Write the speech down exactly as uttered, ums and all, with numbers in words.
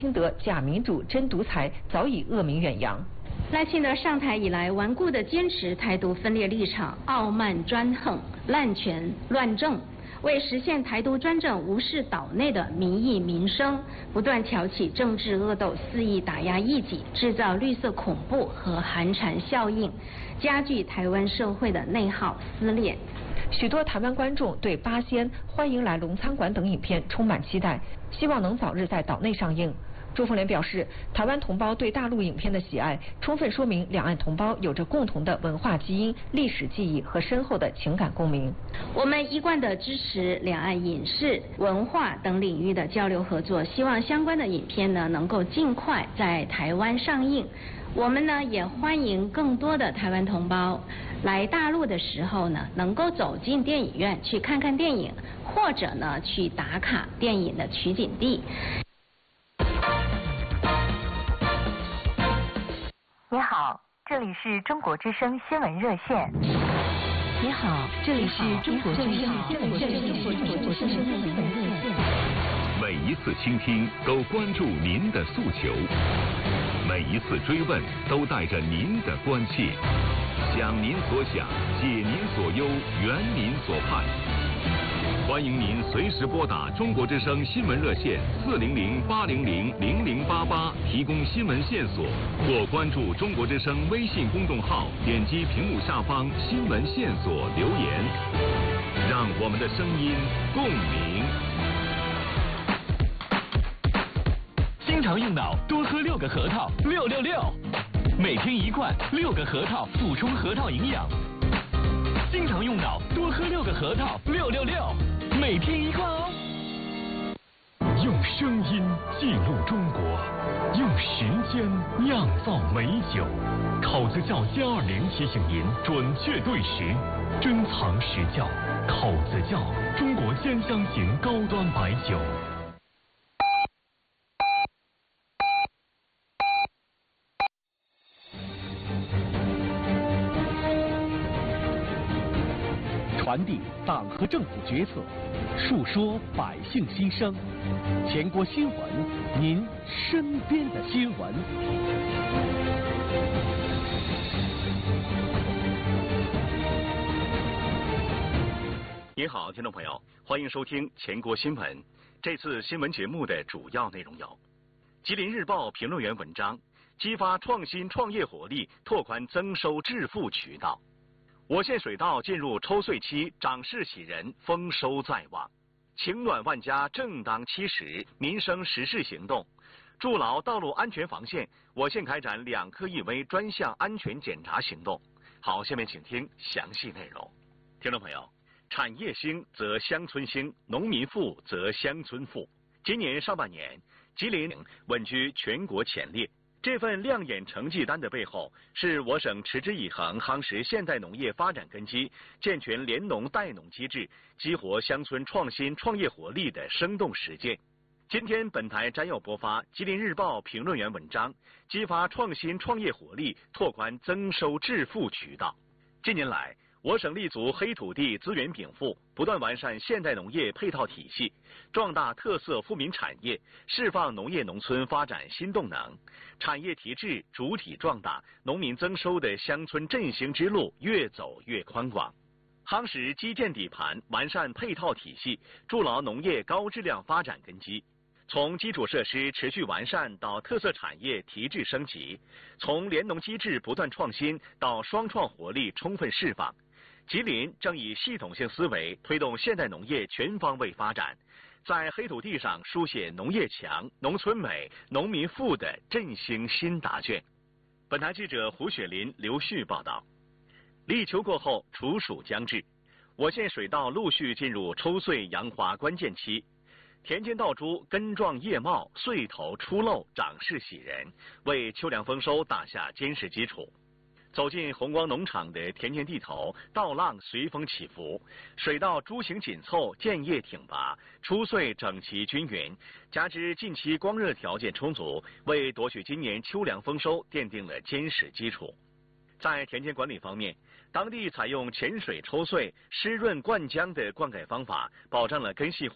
清德假民主真独裁早已恶名远扬。 赖清德上台以来，顽固地坚持台独分裂立场，傲慢专横，滥权乱政。为实现台独专政，无视岛内的民意民生，不断挑起政治恶斗，肆意打压异己，制造绿色恐怖和寒蝉效应，加剧台湾社会的内耗撕裂。 许多台湾观众对《八仙》《欢迎来龙餐馆》等影片充满期待，希望能早日在岛内上映。朱凤莲表示，台湾同胞对大陆影片的喜爱，充分说明两岸同胞有着共同的文化基因、历史记忆和深厚的情感共鸣。 我们一贯的支持两岸影视、文化等领域的交流合作，希望相关的影片呢能够尽快在台湾上映。我们呢也欢迎更多的台湾同胞来大陆的时候呢，能够走进电影院去看看电影，或者呢去打卡电影的取景地。 你好，这里是中国之声新闻热线。 你好，这里是中国之声新闻热线。 每一次倾听都关注您的诉求，每一次追问都带着您的关切，想您所想，解您所忧，圆您所盼。欢迎您随时拨打中国之声新闻热线四零零八零零零零八八提供新闻线索，或关注中国之声微信公众号，点击屏幕下方新闻线索留言，让我们的声音共鸣。 经常用脑，多喝六个核桃，六六六，每天一罐，六个核桃补充核桃营养。经常用脑，多喝六个核桃，六六六，每天一罐哦。 用声音记录中国，用时间酿造美酒。烤子窖歼二零提醒您准确对时，珍藏实窖。烤子窖，中国兼香型高端白酒。 传递党和政府决策，述说百姓心声。全国新闻，您身边的新闻。 您好，听众朋友，欢迎收听全国新闻。这次新闻节目的主要内容有：吉林日报评论员文章，激发创新创业活力，拓宽增收致富渠道。我县水稻进入抽穗期，长势喜人，丰收在望。情暖万家，正当其时，民生实事行动，筑牢道路安全防线。我县开展两科一危专项安全检查行动。好，下面请听详细内容。听众朋友，产业兴则乡村兴，农民富则乡村富。今年上半年，吉林稳居全国前列。这份亮眼成绩单的背后，是我省持之以恒夯实现代农业发展根基、健全联农带农机制、激活乡村创新创业活力的生动实践。今天本台摘要播发《吉林日报》评论员文章，激发创新创业活力，拓宽增收致富渠道。近年来，我省立足黑土地资源禀赋，不断完善现代农业配套体系，壮大特色富民产业，释放农业农村发展新动能，产业提质主体壮大，农民增收的乡村振兴之路越走越宽广。夯实基建底盘，完善配套体系，筑牢农业高质量发展根基。从基础设施持续完善到特色产业提质升级，从联农机制不断创新到双创活力充分释放。吉林正以系统性思维推动现代农业全方位发展，在黑土地上书写农业强、农村美、农民富的振兴新答卷。本台记者胡雪林、刘旭报道。立秋过后，处暑将至，我县水稻陆续进入抽穗扬华关键期。田间稻株根状叶茂，穗头出露，长势喜人，为秋粮丰收打下坚实基础。走进红光农场的田间地头，稻浪随风起伏，水稻株形紧凑，建叶挺拔，出穗整齐均匀，加之近期光热条件充足，为夺取今年秋粮丰收奠定了坚实基础。在田间管理方面，当地采用潜水抽穗、湿润灌浆的灌溉方法，保障了根系